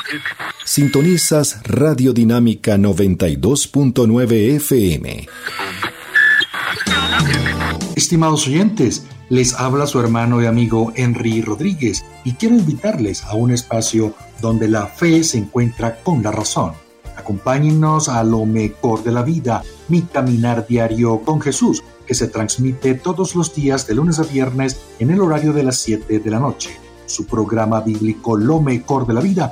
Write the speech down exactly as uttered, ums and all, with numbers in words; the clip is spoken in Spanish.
Sintonizas Radio Dinámica noventa y dos punto nueve F M. Estimados oyentes, les habla su hermano y amigo Henry Rodríguez y quiero invitarles a un espacio donde la fe se encuentra con la razón. Acompáñennos a lo mejor de la vida, mi caminar diario con Jesús, que se transmite todos los días de lunes a viernes en el horario de las siete de la noche. Su programa bíblico Lo Mejor de la Vida